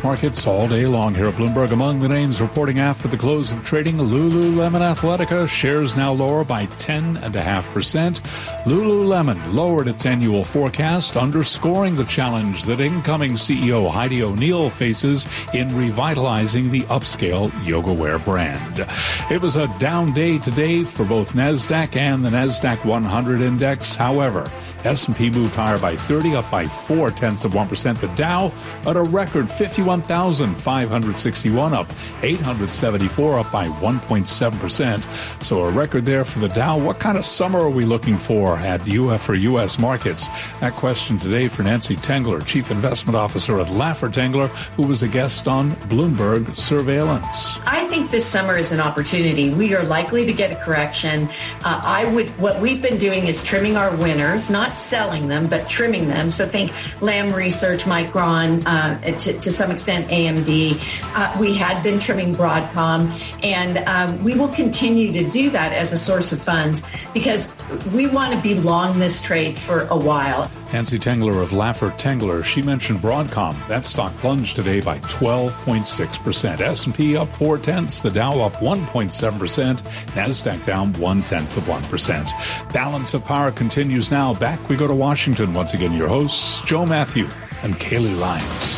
markets all day long here at Bloomberg. Among the names reporting after the close of trading, Lululemon Athletica shares now lower by 10.5%. Lululemon lowered its annual forecast, underscoring the challenge that incoming CEO Heidi O'Neill faces in revitalizing the upscale yoga wear brand. It was a down day today for both NASDAQ and the NASDAQ 100 index. However, S&P moved higher by 30, up by 0.4%. The Dow at a record 51,561, up 874, up by 1.7%. So a record there for the Dow. What kind of summer are we looking for for U.S. markets? That question today for Nancy Tengler, Chief Investment Officer at Laffer Tengler, who was a guest on Bloomberg Surveillance. I think this summer is an opportunity. We are likely to get a correction. What we've been doing is trimming our winners, not selling them, but trimming them. So think Lam Research, Micron, to some extent AMD. We had been trimming Broadcom, and we will continue to do that as a source of funds because we want to be long this trade for a while. Nancy Tengler of Laffer Tengler, she mentioned Broadcom. That stock plunged today by 12.6%. S&P up 0.4, the Dow up 1.7%, NASDAQ down 0.1%. Balance of Power continues now. Back we go to Washington. Once again, your hosts, Joe Matthew and Kaylee Lyons.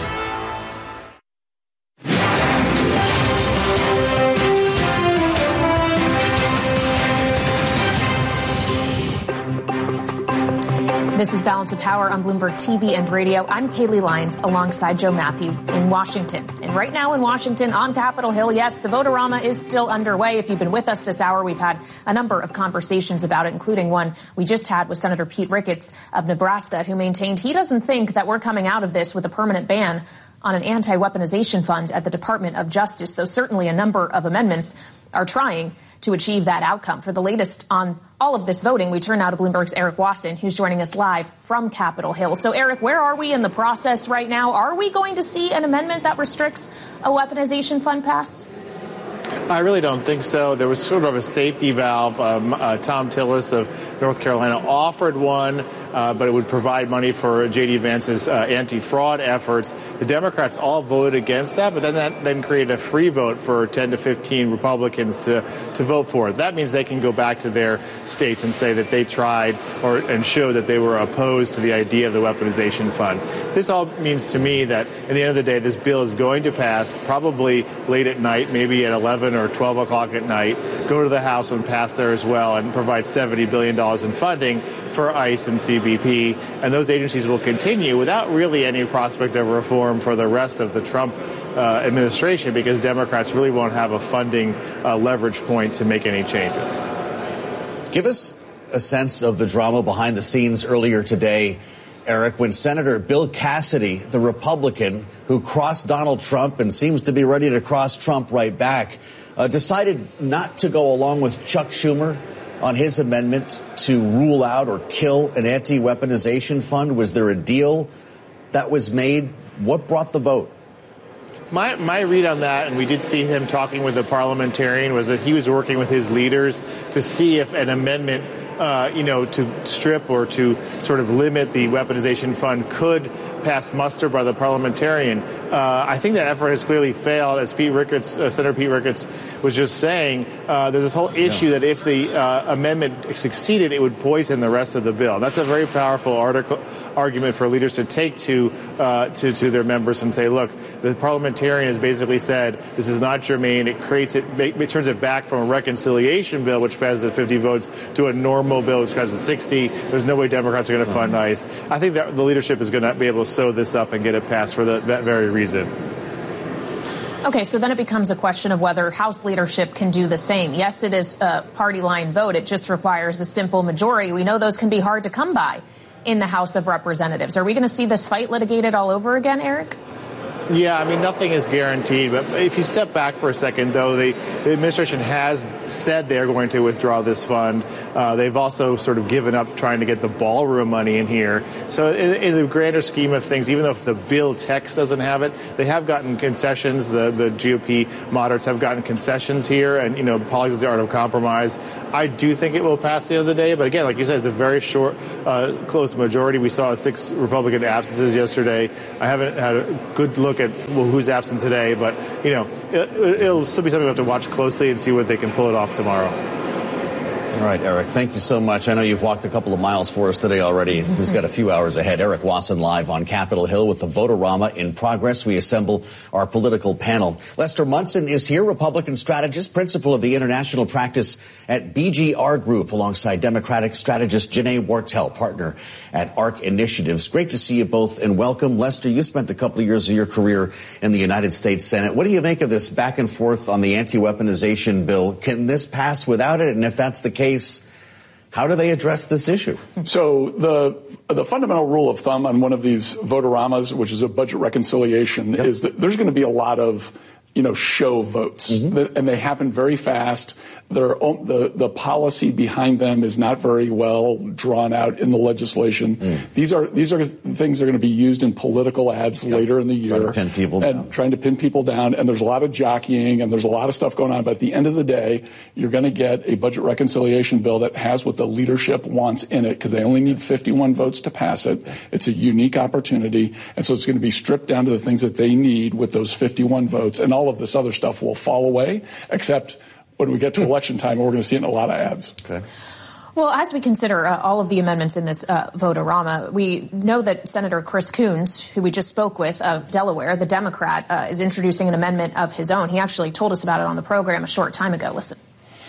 This is Balance of Power on Bloomberg TV and radio. I'm Kaylee Lyons alongside Joe Matthew in Washington. And right now in Washington on Capitol Hill, yes, the Vote-A-Rama is still underway. If you've been with us this hour, we've had a number of conversations about it, including one we just had with Senator Pete Ricketts of Nebraska, who maintained he doesn't think that we're coming out of this with a permanent ban on an anti-weaponization fund at the Department of Justice, though certainly a number of amendments are trying to achieve that outcome. For the latest on all of this voting, we turn now to Bloomberg's Eric Wasson, who's joining us live from Capitol Hill. So, Eric, where are we in the process right now? Are we going to see an amendment that restricts a weaponization fund pass? I really don't think so. There was sort of a safety valve. Tom Tillis of North Carolina offered one, but it would provide money for J.D. Vance's anti-fraud efforts. The Democrats all voted against that, but then that created a free vote for 10 to 15 Republicans to vote for it. That means they can go back to their states and say that they tried and show that they were opposed to the idea of the weaponization fund. This all means to me that at the end of the day, this bill is going to pass probably late at night, maybe at 11 or 12 o'clock at night, go to the House and pass there as well and provide $70 billion in funding for ICE and CBP. And those agencies will continue without really any prospect of reform for the rest of the Trump administration because Democrats really won't have a funding leverage point to make any changes. Give us a sense of the drama behind the scenes earlier today, Eric, when Senator Bill Cassidy, the Republican who crossed Donald Trump and seems to be ready to cross Trump right back, decided not to go along with Chuck Schumer on his amendment to rule out or kill an anti-weaponization fund. Was there a deal that was made? What brought the vote? My read on that, and we did see him talking with the parliamentarian, was that he was working with his leaders to see if an amendment to strip or to sort of limit the weaponization fund could pass muster by the parliamentarian. I think that effort has clearly failed. As Senator Pete Ricketts was just saying, there's this whole issue that if the amendment succeeded, it would poison the rest of the bill. That's a very powerful argument for leaders to take to their members and say, look, the parliamentarian has basically said this is not germane. It turns it back from a reconciliation bill, which passes at 50 votes, to a normal bill, which passes at 60. There's no way Democrats are going to fund ICE. I think that the leadership is going to be able to sew this up and get it passed for that very reason. Okay, so then it becomes a question of whether House leadership can do the same. Yes, it is a party line vote. It just requires a simple majority. We know those can be hard to come by in the House of Representatives. Are we going to see this fight litigated all over again, Eric? Yeah, I mean, nothing is guaranteed. But if you step back for a second, though, the administration has said they're going to withdraw this fund. They've also sort of given up trying to get the ballroom money in here. So in the grander scheme of things, even though if the bill text doesn't have it, they have gotten concessions. The GOP moderates have gotten concessions here. And, politics is the art of compromise. I do think it will pass the end of the day. But again, like you said, it's a very short, close majority. We saw 6 Republican absences yesterday. I haven't had a good look look at who's absent today. But, it'll still be something we have to watch closely and see what they can pull it off tomorrow. All right, Eric, thank you so much. I know you've walked a couple of miles for us today already. We've got a few hours ahead. Eric Wasson live on Capitol Hill with the Vote-A-Rama in progress. We assemble our political panel. Lester Munson is here, Republican strategist, principal of the international practice at BGR Group, alongside Democratic strategist Janae Wartell, partner at ARC Initiatives. Great to see you both and welcome. Lester, you spent a couple of years of your career in the United States Senate. What do you make of this back and forth on the anti-weaponization bill? Can this pass without it? And if that's the case, how do they address this issue? So the fundamental rule of thumb on one of these Vote-A-Ramas, which is a budget reconciliation, is that there's going to be a lot of show votes, and they happen very fast. The policy behind them is not very well drawn out in the legislation. These are things that are going to be used in political ads later in the year, trying to pin people down. And there's a lot of jockeying and there's a lot of stuff going on. But at the end of the day, you're going to get a budget reconciliation bill that has what the leadership wants in it, because they only need 51 votes to pass it. It's a unique opportunity, and so it's going to be stripped down to the things that they need with those 51 votes, and all of this other stuff will fall away, except when we get to election time, we're going to see it in a lot of ads. Okay. Well, as we consider all of the amendments in this Vote-A-Rama, we know that Senator Chris Coons, who we just spoke with of Delaware, the Democrat, is introducing an amendment of his own. He actually told us about it on the program a short time ago. Listen.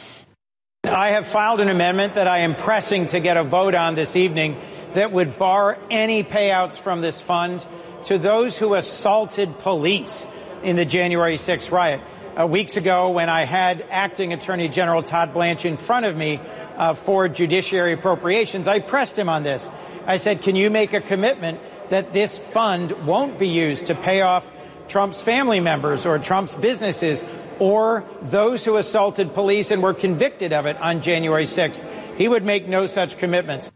I have filed an amendment that I am pressing to get a vote on this evening that would bar any payouts from this fund to those who assaulted police in the January 6th riot. Weeks ago, when I had Acting Attorney General Todd Blanche in front of me for judiciary appropriations, I pressed him on this. I said, can you make a commitment that this fund won't be used to pay off Trump's family members or Trump's businesses or those who assaulted police and were convicted of it on January 6th? He would make no such commitments.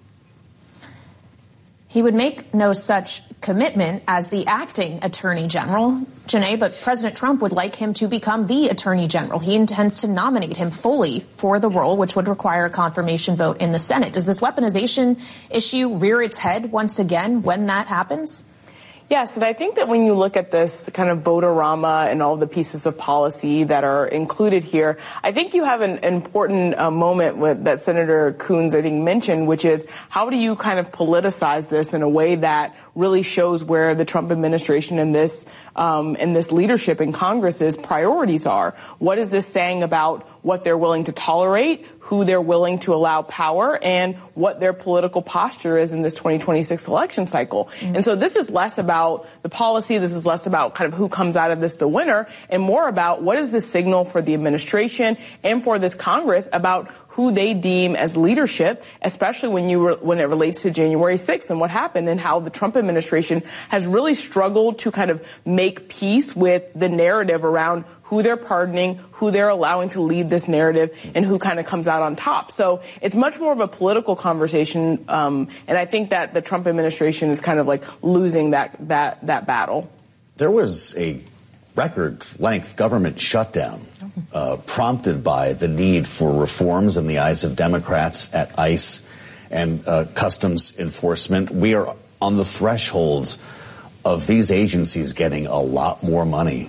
He would make no such commitment as the acting attorney general, Janae, but President Trump would like him to become the attorney general. He intends to nominate him fully for the role, which would require a confirmation vote in the Senate. Does this weaponization issue rear its head once again when that happens? Yes, and I think that when you look at this kind of Vote-A-Rama and all the pieces of policy that are included here, I think you have an important moment that Senator Coons, I think, mentioned, which is how do you kind of politicize this in a way that really shows where the Trump administration and this leadership in Congress's priorities are? What is this saying about what they're willing to tolerate, who they're willing to allow power, and what their political posture is in this 2026 election cycle? And so this is less about the policy. This is less about kind of who comes out of this the winner, and more about what is the signal for the administration and for this Congress about who they deem as leadership, especially when it relates to January 6th and what happened, and how the Trump administration has really struggled to kind of make peace with the narrative around who they're pardoning, who they're allowing to lead this narrative, and who kind of comes out on top. So it's much more of a political conversation, and I think that the Trump administration is kind of like losing that battle. There was a record-length government shutdown prompted by the need for reforms in the eyes of Democrats at ICE and customs enforcement. We are on the thresholds of these agencies getting a lot more money.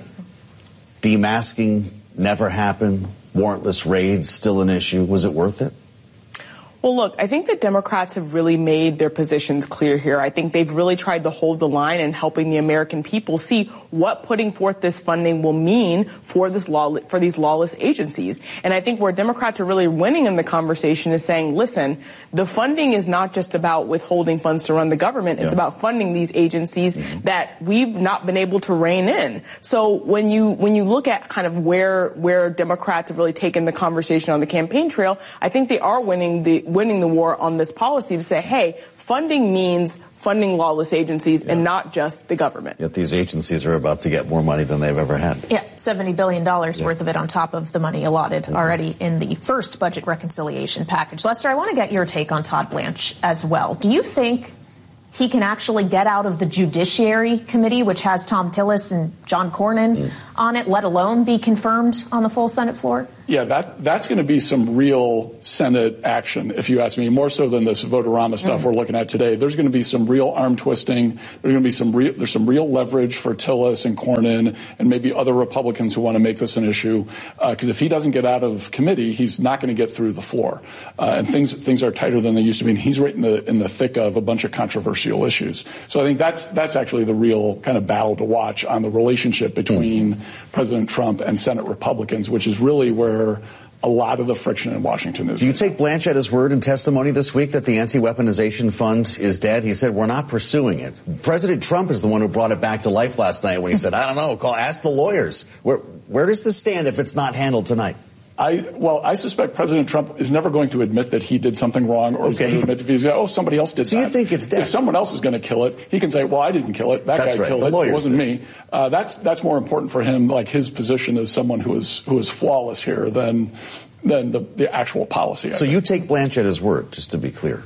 Demasking never happened. Warrantless raids still an issue. Was it worth it? Well, look, I think that Democrats have really made their positions clear here. I think they've really tried to hold the line in helping the American people see what putting forth this funding will mean for these lawless agencies. And I think where Democrats are really winning in the conversation is saying, listen, the funding is not just about withholding funds to run the government. It's about funding these agencies that we've not been able to rein in. So when you look at kind of where Democrats have really taken the conversation on the campaign trail, I think they are winning the war on this policy to say, hey, funding means funding lawless agencies and not just the government. Yet these agencies are about to get more money than they've ever had. Yeah, $70 billion worth of it on top of the money allotted already in the first budget reconciliation package. Lester, I want to get your take on Todd Blanche as well. Do you think he can actually get out of the Judiciary Committee, which has Tom Tillis and John Cornyn on it, let alone be confirmed on the full Senate floor? Yeah, that's going to be some real Senate action, if you ask me, more so than this Votorama stuff we're looking at today. There's going to be some real arm twisting. There's going to be there's some real leverage for Tillis and Cornyn and maybe other Republicans who want to make this an issue. Because if he doesn't get out of committee, he's not going to get through the floor. And things are tighter than they used to be. And he's right in the thick of a bunch of controversial issues. So I think that's actually the real kind of battle to watch on the relationship between President Trump and Senate Republicans, which is really where a lot of the friction in Washington is. Do you take Blanche at his word in testimony this week that the anti-weaponization fund is dead? He said, we're not pursuing it. President Trump is the one who brought it back to life last night when he said, I don't know, ask the lawyers. Where does this stand if it's not handled tonight? I suspect President Trump is never going to admit that he did something wrong, or he's going to admit if he's somebody else did that. So you think it's dead? If someone else is going to kill it, he can say, well, I didn't kill it. That guy killed it. It wasn't me. That's more important for him, like his position as someone who is flawless here than the actual policy. So you take Blanche at his word, just to be clear.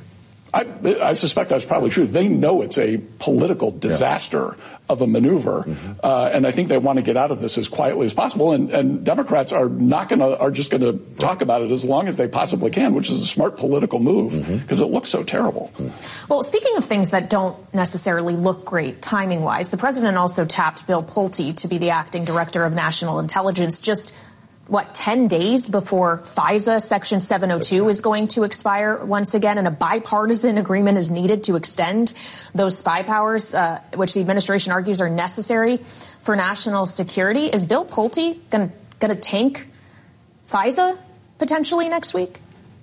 I suspect that's probably true. They know it's a political disaster of a maneuver, and I think they want to get out of this as quietly as possible. And Democrats are just going to talk about it as long as they possibly can, which is a smart political move because it looks so terrible. Well, speaking of things that don't necessarily look great timing-wise, the president also tapped Bill Pulte to be the acting director of national intelligence just 10 days before FISA Section 702 is going to expire once again, and a bipartisan agreement is needed to extend those spy powers, which the administration argues are necessary for national security. Is Bill Pulte going to tank FISA potentially next week?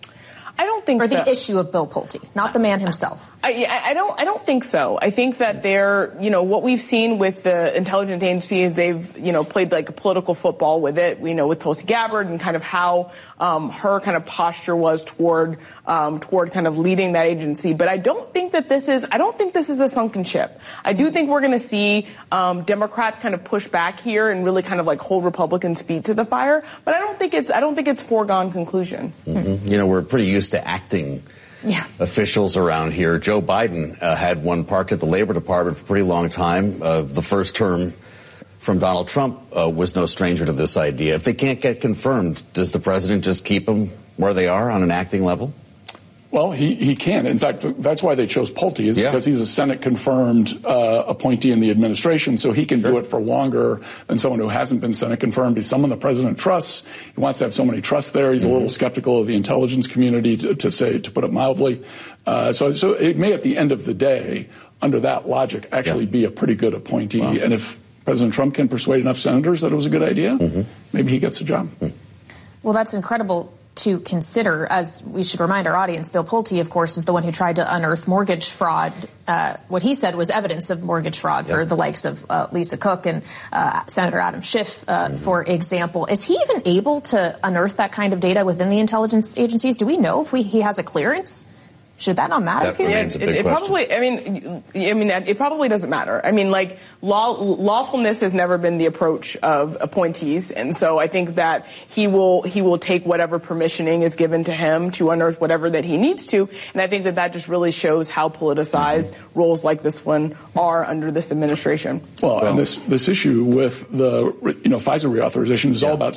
I don't think so. Or the issue of Bill Pulte, not the man himself. I don't think so. I think that what we've seen with the intelligence agency is they've, played like a political football with it, with Tulsi Gabbard and kind of how her kind of posture was toward kind of leading that agency. But I don't think this is a sunken ship. I do think we're going to see Democrats kind of push back here and really kind of like hold Republicans' feet to the fire. But I don't think it's foregone conclusion. We're pretty used to acting officials around here. Joe Biden had one parked at the Labor Department for a pretty long time. The first term from Donald Trump was no stranger to this idea. If they can't get confirmed, does the president just keep them where they are on an acting level? Well, he can. In fact, that's why they chose Pulte, is because he's a Senate-confirmed appointee in the administration, so he can do it for longer than someone who hasn't been Senate-confirmed. He's someone the president trusts. He wants to have so many trusts there. He's a little skeptical of the intelligence community, to put it mildly. So it may, at the end of the day, under that logic, actually be a pretty good appointee. Wow. And if President Trump can persuade enough senators that it was a good idea, maybe he gets a job. Well, that's incredible to consider. As we should remind our audience, Bill Pulte, of course, is the one who tried to unearth mortgage fraud. What he said was evidence of mortgage fraud for the likes of Lisa Cook and Senator Adam Schiff, for example. Is he even able to unearth that kind of data within the intelligence agencies? Do we know if he has a clearance? Should that not matter? That remains a big question. It probably doesn't matter. I mean, like, lawfulness has never been the approach of appointees, and so I think that he will take whatever permissioning is given to him to unearth whatever that he needs to, and I think that just really shows how politicized roles like this one are under this administration. Well, and this issue with the FISA reauthorization is all about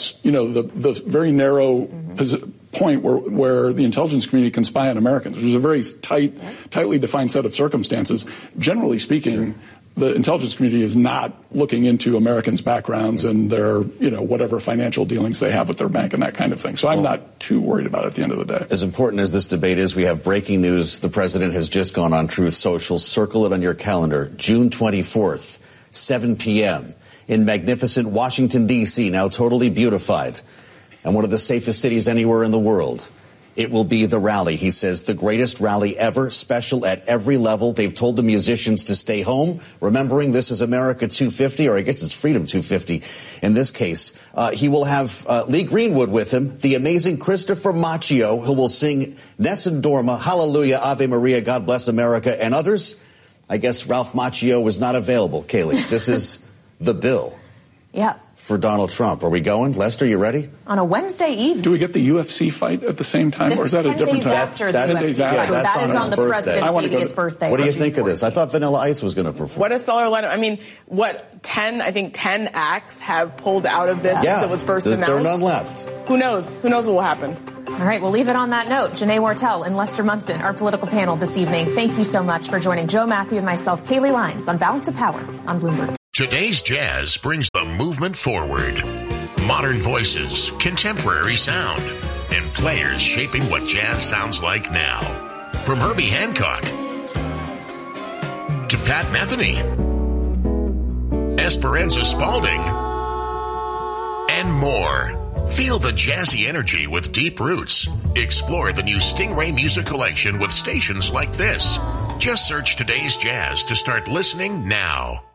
the very narrow point where the intelligence community can spy on Americans. There's a very tightly defined set of circumstances. Generally speaking, the intelligence community is not looking into Americans' backgrounds and their, whatever financial dealings they have with their bank and that kind of thing. So I'm not too worried about it at the end of the day. As important as this debate is, we have breaking news. The president has just gone on Truth Social. Circle it on your calendar. June 24th, 7 p.m. in magnificent Washington, D.C., now totally beautified, and one of the safest cities anywhere in the world. It will be the rally, he says, the greatest rally ever, special at every level. They've told the musicians to stay home, remembering this is America 250, or I guess it's Freedom 250 in this case. He will have Lee Greenwood with him, the amazing Christopher Macchio, who will sing Nessun Dorma, Hallelujah, Ave Maria, God Bless America, and others. I guess Ralph Macchio was not available, Kayleigh. This is the bill. Yeah. for Donald Trump. Are we going? Lester, you ready? On a Wednesday evening. Do we get the UFC fight at the same time, or is that a different time? After that's 10 days after. Yeah, that is on the president's 80th birthday. What do you think of this? I thought Vanilla Ice was going to perform. What a stellar lineup. I mean, 10 acts have pulled out of this since it was first announced. There are none left. Who knows? Who knows what will happen? All right, we'll leave it on that note. Janae Wartell and Lester Munson, our political panel this evening. Thank you so much for joining Joe Matthew and myself, Kaylee Lyons, on Balance of Power on Bloomberg. Today's Jazz brings the movement forward. Modern voices, contemporary sound, and players shaping what jazz sounds like now. From Herbie Hancock to Pat Metheny, Esperanza Spalding, and more. Feel the jazzy energy with deep roots. Explore the new Stingray Music Collection with stations like this. Just search Today's Jazz to start listening now.